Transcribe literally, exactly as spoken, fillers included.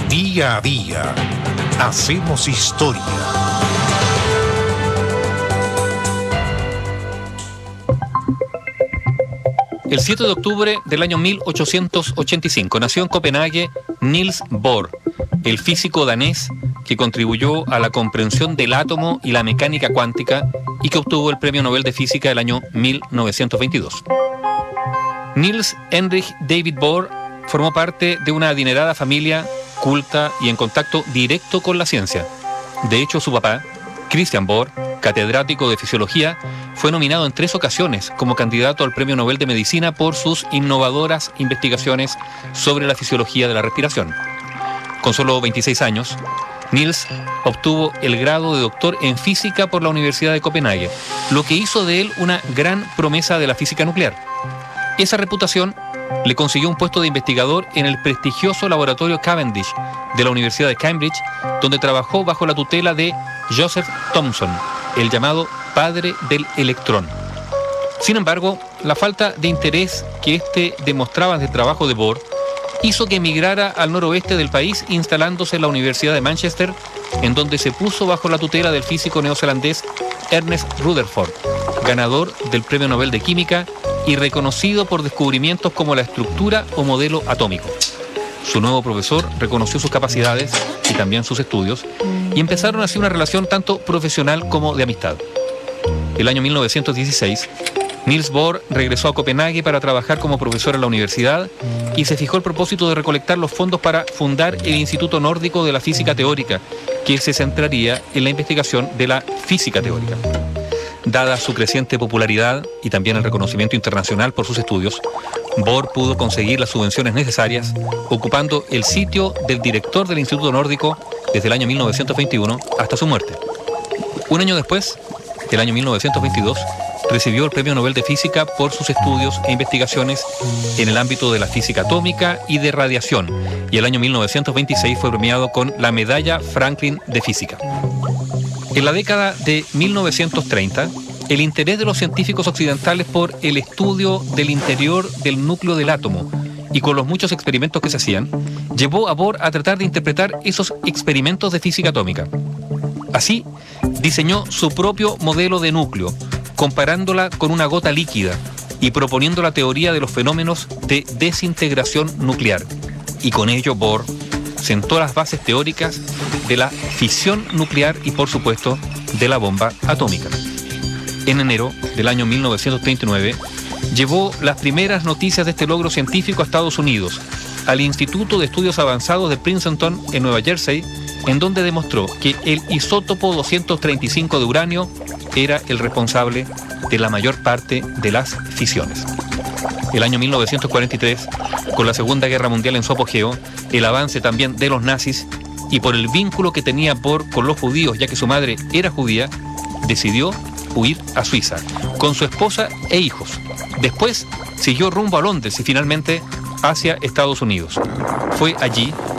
Día a día, hacemos historia. El siete de octubre del año mil ochocientos ochenta y cinco nació en Copenhague Niels Bohr, el físico danés que contribuyó a la comprensión del átomo y la mecánica cuántica y que obtuvo el Premio Nobel de Física del año mil novecientos veintidós. Niels Henrik David Bohr formó parte de una adinerada familia culta y en contacto directo con la ciencia. De hecho, su papá, Christian Bohr, catedrático de fisiología, fue nominado en tres ocasiones como candidato al Premio Nobel de Medicina por sus innovadoras investigaciones sobre la fisiología de la respiración. Con solo veintiséis años, Niels obtuvo el grado de doctor en física por la Universidad de Copenhague, lo que hizo de él una gran promesa de la física nuclear. Esa reputación le consiguió un puesto de investigador en el prestigioso laboratorio Cavendish de la Universidad de Cambridge, donde trabajó bajo la tutela de Joseph Thomson, el llamado padre del electrón. Sin embargo, la falta de interés que éste demostraba en el trabajo de Bohr hizo que emigrara al noroeste del país, instalándose en la Universidad de Manchester, en donde se puso bajo la tutela del físico neozelandés Ernest Rutherford, ganador del Premio Nobel de Química y reconocido por descubrimientos como la estructura o modelo atómico. Su nuevo profesor reconoció sus capacidades y también sus estudios y empezaron así una relación tanto profesional como de amistad. El año mil novecientos dieciséis, Niels Bohr regresó a Copenhague para trabajar como profesor en la universidad y se fijó el propósito de recolectar los fondos para fundar el Instituto Nórdico de la Física Teórica, que se centraría en la investigación de la física teórica. Dada su creciente popularidad y también el reconocimiento internacional por sus estudios, Bohr pudo conseguir las subvenciones necesarias, ocupando el sitio del director del Instituto Nórdico desde el año mil novecientos veintiuno hasta su muerte. Un año después, el año mil novecientos veintidós, recibió el Premio Nobel de Física por sus estudios e investigaciones en el ámbito de la física atómica y de radiación, y el año mil novecientos veintiséis fue premiado con la Medalla Franklin de Física. En la década de mil novecientos treinta, el interés de los científicos occidentales por el estudio del interior del núcleo del átomo y con los muchos experimentos que se hacían, llevó a Bohr a tratar de interpretar esos experimentos de física atómica. Así, diseñó su propio modelo de núcleo, comparándola con una gota líquida y proponiendo la teoría de los fenómenos de desintegración nuclear. Y con ello Bohr sentó las bases teóricas de la fisión nuclear y, por supuesto, de la bomba atómica. En enero del año mil novecientos treinta y nueve, llevó las primeras noticias de este logro científico a Estados Unidos, al Instituto de Estudios Avanzados de Princeton, en Nueva Jersey, en donde demostró que el isótopo doscientos treinta y cinco de uranio era el responsable de la mayor parte de las fisiones. El año mil novecientos cuarenta y tres, con la Segunda Guerra Mundial en su apogeo, el avance también de los nazis y por el vínculo que tenía Bohr con los judíos, ya que su madre era judía, decidió huir a Suiza con su esposa e hijos. Después siguió rumbo a Londres y finalmente hacia Estados Unidos. Fue allí